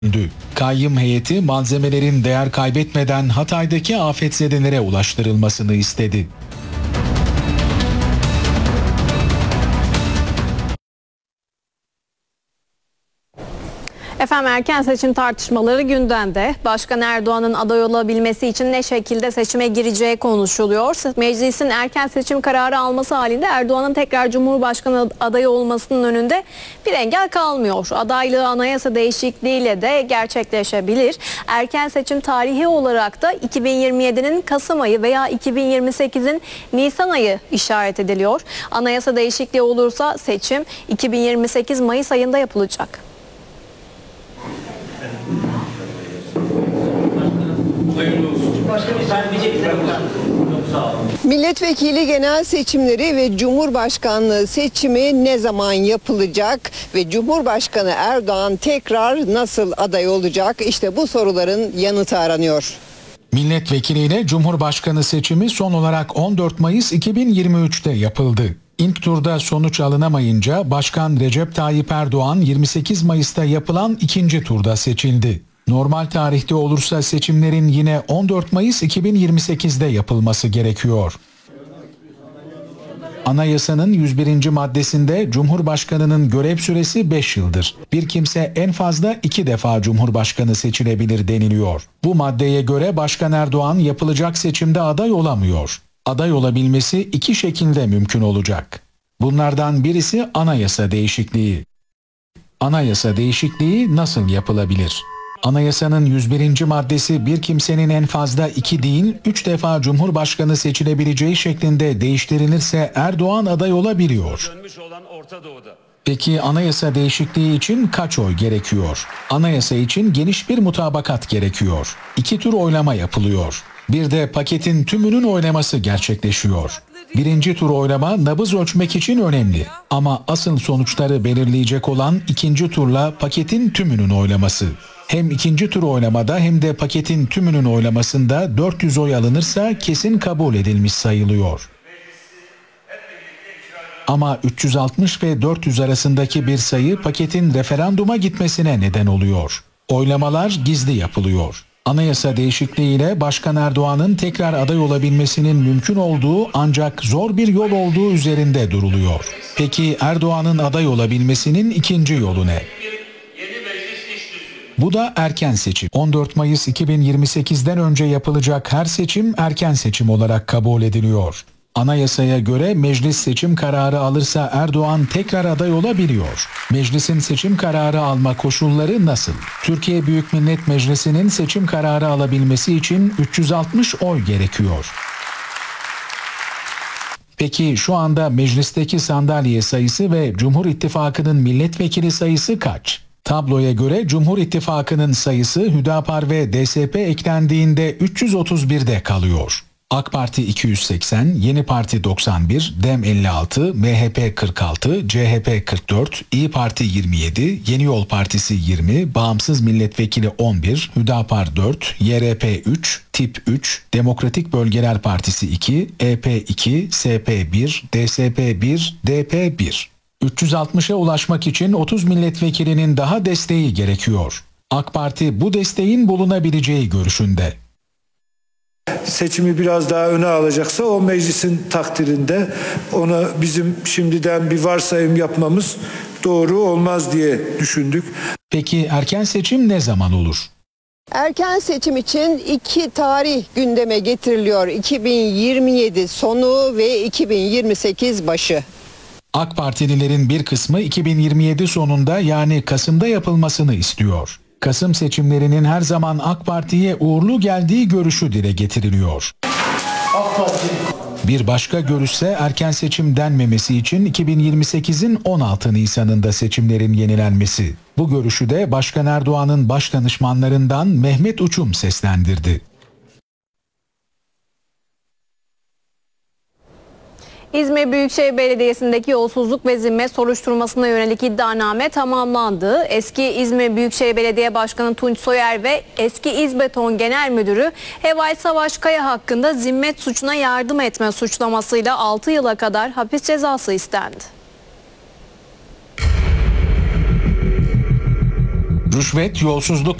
Kayyım heyeti malzemelerin değer kaybetmeden Hatay'daki afetzedelere ulaştırılmasını istedi. Efendim, erken seçim tartışmaları gündemde. Başkan Erdoğan'ın aday olabilmesi için ne şekilde seçime gireceği konuşuluyor. Meclisin erken seçim kararı alması halinde Erdoğan'ın tekrar Cumhurbaşkanı adayı olmasının önünde bir engel kalmıyor. Adaylığı anayasa değişikliğiyle de gerçekleşebilir. Erken seçim tarihi olarak da 2027'nin Kasım ayı veya 2028'in Nisan ayı işaret ediliyor. Anayasa değişikliği olursa seçim 2028 Mayıs ayında yapılacak. Milletvekili genel seçimleri ve Cumhurbaşkanlığı seçimi ne zaman yapılacak ve Cumhurbaşkanı Erdoğan tekrar nasıl aday olacak? İşte bu soruların yanıtı aranıyor. Milletvekiliyle Cumhurbaşkanı seçimi son olarak 14 Mayıs 2023'te yapıldı. İlk turda sonuç alınamayınca Başkan Recep Tayyip Erdoğan 28 Mayıs'ta yapılan ikinci turda seçildi. Normal tarihte olursa seçimlerin yine 14 Mayıs 2028'de yapılması gerekiyor. Anayasanın 101. maddesinde Cumhurbaşkanının görev süresi 5 yıldır. Bir kimse en fazla 2 defa Cumhurbaşkanı seçilebilir deniliyor. Bu maddeye göre Başkan Erdoğan yapılacak seçimde aday olamıyor. Aday olabilmesi 2 şekilde mümkün olacak. Bunlardan birisi anayasa değişikliği. Anayasa değişikliği nasıl yapılabilir? Anayasanın 101. maddesi bir kimsenin en fazla 2 değil 3 defa Cumhurbaşkanı seçilebileceği şeklinde değiştirilirse Erdoğan aday olabiliyor. Peki anayasa değişikliği için kaç oy gerekiyor? Anayasa için geniş bir mutabakat gerekiyor. 2 tur oylama yapılıyor. Bir de paketin tümünün oylaması gerçekleşiyor. Birinci tur oylama nabız ölçmek için önemli. Ama asıl sonuçları belirleyecek olan ikinci turla paketin tümünün oylaması. Hem ikinci tur oylamada hem de paketin tümünün oylamasında 400 oy alınırsa kesin kabul edilmiş sayılıyor. Ama 360 ve 400 arasındaki bir sayı paketin referanduma gitmesine neden oluyor. Oylamalar gizli yapılıyor. Anayasa değişikliğiyle Başkan Erdoğan'ın tekrar aday olabilmesinin mümkün olduğu ancak zor bir yol olduğu üzerinde duruluyor. Peki Erdoğan'ın aday olabilmesinin ikinci yolu ne? Bu da erken seçim. 14 Mayıs 2028'den önce yapılacak her seçim erken seçim olarak kabul ediliyor. Anayasaya göre meclis seçim kararı alırsa Erdoğan tekrar aday olabiliyor. Meclisin seçim kararı alma koşulları nasıl? Türkiye Büyük Millet Meclisi'nin seçim kararı alabilmesi için 360 oy gerekiyor. Peki şu anda meclisteki sandalye sayısı ve Cumhur İttifakı'nın milletvekili sayısı kaç? Tabloya göre Cumhur İttifakı'nın sayısı Hüdapar ve DSP eklendiğinde 331'de kalıyor. AK Parti 280, Yeni Parti 91, DEM 56, MHP 46, CHP 44, İyi Parti 27, Yeni Yol Partisi 20, Bağımsız Milletvekili 11, Hüdapar 4, YRP 3, Tip 3, Demokratik Bölgeler Partisi 2, EP 2, SP 1, DSP 1, DP 1. 360'a ulaşmak için 30 milletvekilinin daha desteği gerekiyor. AK Parti bu desteğin bulunabileceği görüşünde. Seçimi biraz daha öne alacaksa o meclisin takdirinde, ona bizim şimdiden bir varsayım yapmamız doğru olmaz diye düşündük. Peki erken seçim ne zaman olur? Erken seçim için 2 tarih gündeme getiriliyor. 2027 sonu ve 2028 başı. AK Partililerin bir kısmı 2027 sonunda yani Kasım'da yapılmasını istiyor. Kasım seçimlerinin her zaman AK Parti'ye uğurlu geldiği görüşü dile getiriliyor. Bir başka görüşse erken seçim denmemesi için 2028'in 16 Nisan'ında seçimlerin yenilenmesi. Bu görüşü de Başkan Erdoğan'ın baş danışmanlarından Mehmet Uçum seslendirdi. İzmir Büyükşehir Belediyesi'ndeki yolsuzluk ve zimmet soruşturmasına yönelik iddianame tamamlandı. Eski İzmir Büyükşehir Belediye Başkanı Tunç Soyer ve eski İzbeton Genel Müdürü Heval Savaş Kaya hakkında zimmet suçuna yardım etme suçlamasıyla 6 yıla kadar hapis cezası istendi. Rüşvet, yolsuzluk